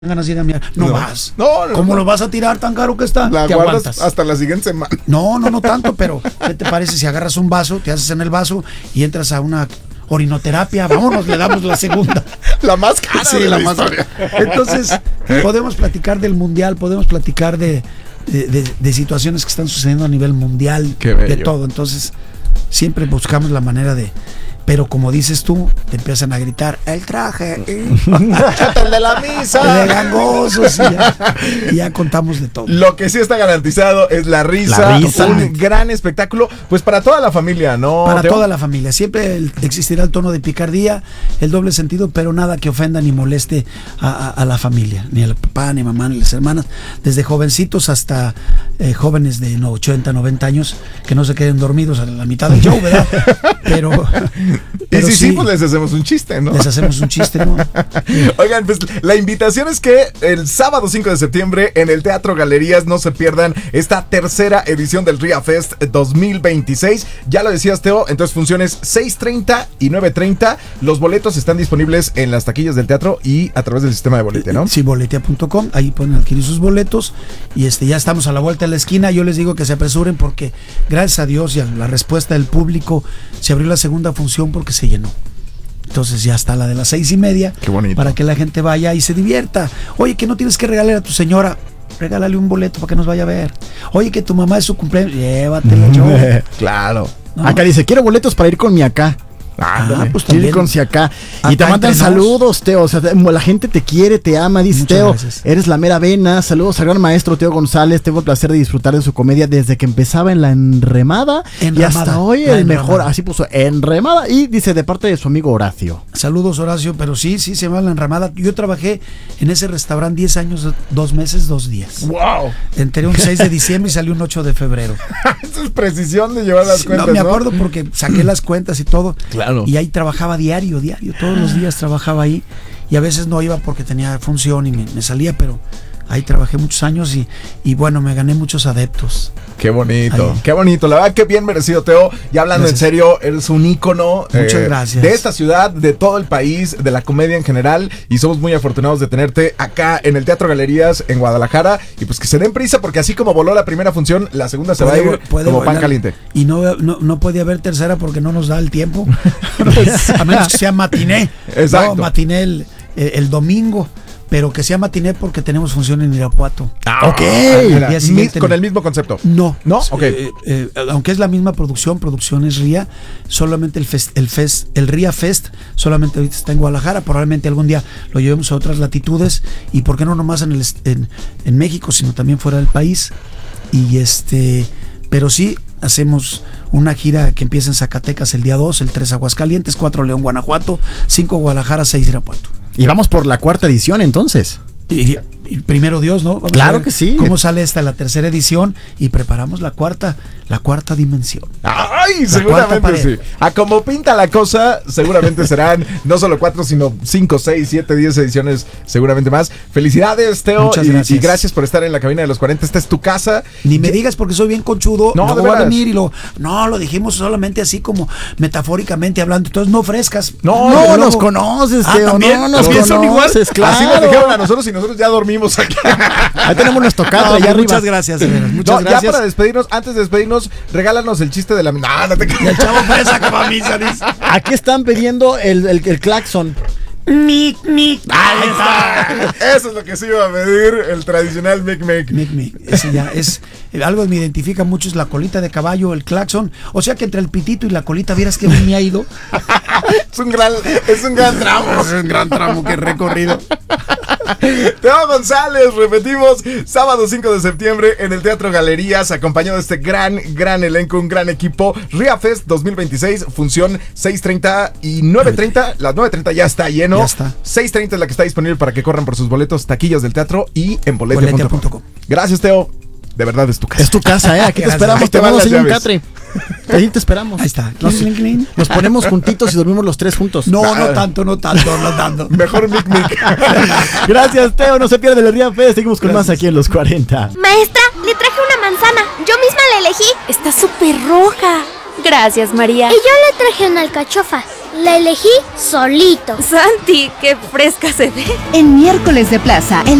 ganas de ir a mirar. No vas. No. ¿Cómo lo vas a tirar tan caro que está? La Te guardas aguantas. hasta la siguiente semana. No tanto, pero ¿qué te parece si agarras un vaso, te haces en el vaso y entras a una orinoterapia? Vámonos, le damos la segunda. La más cara. Sí, de la la más. historia. Entonces, podemos platicar del mundial, podemos platicar de situaciones que están sucediendo a nivel mundial, Qué bello. de todo. Entonces, siempre buscamos la manera de. Pero como dices tú, te empiezan a gritar el traje, El de la misa. de gangosos y ya contamos de todo. Lo que sí está garantizado es la risa. La risa. Un gran espectáculo, pues para toda la familia, ¿no? Para Teo? toda la familia. Siempre existirá el tono de picardía, el doble sentido, pero nada que ofenda ni moleste a la familia, ni al papá, ni mamá, ni las hermanas, desde jovencitos hasta jóvenes de 80, 90 años, que no se queden dormidos a la mitad del show, ¿verdad? Pero Y si pues les hacemos un chiste, ¿no? les hacemos un chiste, ¿no? Oigan, pues la invitación es que el sábado 5 de septiembre en el Teatro Galerías no se pierdan esta tercera edición del RIA Fest 2026. Ya lo decías, Teo, entonces funciones 6:30 y 9:30. Los boletos están disponibles en las taquillas del teatro y a través del sistema de bolete, ¿no? Sí, boletia.com, ahí pueden adquirir sus boletos y ya estamos a la vuelta de la esquina. Yo les digo que se apresuren porque gracias a Dios y a la respuesta del público se abrió la segunda función porque se llenó. Entonces ya está la de las 6:30. Qué bonito. Para que la gente vaya y se divierta. Oye, que no tienes que regalar a tu señora, regálale un boleto para que nos vaya a ver. Oye, que tu mamá es su cumpleaños, llévatela yo. Claro. ¿No? Acá dice, quiero boletos para ir con mi acá. Pues Quiero ir también. con si acá. Y Acá te mandan entre nos. saludos, Teo. O sea, la gente te quiere, te ama. Dice, Muchas Teo, gracias. eres la mera vena. Saludos al gran maestro Teo González. Tengo el placer de disfrutar de su comedia desde que empezaba en La Enremada. Y Enramada, hasta hoy La el mejor. Enramada. Así puso, Enremada. Y dice, de parte de su amigo Horacio. Saludos, Horacio, pero sí, se llama La Enramada. Yo trabajé en ese restaurante 10 años, 2 meses, 2 días. ¡Wow! Entré un 6 de diciembre y salí un 8 de febrero. Eso es precisión de llevar las Sí, cuentas, no, me acuerdo porque saqué las cuentas y todo. Claro. Y ahí trabajaba diario, todos los días trabajaba ahí. Y a veces no iba porque tenía función y me salía, pero ahí trabajé muchos años y bueno, me gané muchos adeptos. Qué bonito, Ahí. qué bonito. La verdad que bien merecido, Teo. Ya hablando Gracias. en serio, eres un ícono Muchas gracias. de esta ciudad, de todo el país, de la comedia en general. Y somos muy afortunados de tenerte acá en el Teatro Galerías en Guadalajara. Y pues que se den prisa porque así como voló la primera función, la segunda se va a ir como pan volar. caliente. Y no puede haber tercera porque no nos da el tiempo. A menos que sea matiné. Exacto. No, matiné el domingo. Pero que sea matiné porque tenemos función en Irapuato. Ok. Mira, Al día siguiente con no. el mismo concepto. No. ¿No? Ok. Aunque es la misma producción es RIA, solamente el RIA Fest solamente ahorita está en Guadalajara, probablemente algún día lo llevemos a otras latitudes y por qué no nomás en México, sino también fuera del país. Pero sí hacemos una gira que empieza en Zacatecas el día 2, el 3 Aguascalientes, 4 León, Guanajuato, 5 Guadalajara, 6 Irapuato. Y vamos por la cuarta edición entonces. Y primero Dios, ¿no? Vamos Claro a ver que sí. cómo sale la tercera edición y preparamos la cuarta dimensión. ¡Ay! La Seguramente cuarta pared. sí. A como pinta la cosa, seguramente serán no solo 4, sino 5, 6, 7, 10 ediciones, seguramente más. Felicidades, Teo. Muchas y gracias. gracias por estar en la cabina de los 40. Esta es tu casa. Ni me digas porque soy bien conchudo. No, No, de voy a veras. venir lo dijimos solamente así como metafóricamente hablando. Entonces no ofrezcas. No, luego- nos conoces, Teo. ¿también? No nos ¿También son igual? conoces, claro. Así nos dijeron a nosotros y nosotros ya dormimos aquí. Ahí tenemos nuestro No, catre allá arriba. muchas gracias, de veras, muchas No, gracias. ya para despedirnos, antes de despedirnos, regálanos el chiste de la... No te Y el chavo fresa como misa, dice. Aquí están pidiendo el claxon. Mic. Ahí está. Eso es lo que se iba a pedir, el tradicional Mic. Mic. Ese ya es algo que me identifica mucho, es la colita de caballo, el claxon. O sea que entre el pitito y la colita, vieras que bien me ha ido. Es un gran tramo. Es un gran tramo que he recorrido. Teo González, repetimos, sábado 5 de septiembre en el Teatro Galerías, acompañado de este gran elenco, un gran equipo. RIA Fest 2026, función 6:30 y 9:30. Las 9:30 ya está lleno. Ya está. 6:30 es la que está disponible para que corran por sus boletos, taquillas del teatro y en Boletia.com. boletia.com. Gracias, Teo. De verdad es tu casa. Es tu casa, Aquí te Gracias. esperamos. Ahí te Te van vamos a las hacer un llaves. catre. Ahí te esperamos. Ahí está. Nos ponemos juntitos y dormimos los tres juntos. No tanto. Mejor Mic. Gracias, Teo. No se pierdan el Ria Fest. Seguimos con más aquí en los 40. Maestra, le traje una manzana. Yo misma la elegí. Está súper roja. Gracias, María. Y yo le traje una alcachofa. La elegí solito. Santi, qué fresca se ve. En miércoles de plaza,